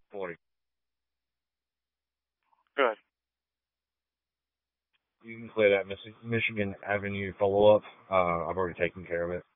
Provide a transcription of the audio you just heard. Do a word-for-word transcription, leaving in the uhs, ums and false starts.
forty. Good. You can clear that Mich- Michigan Avenue follow-up. Uh, I've already taken care of it.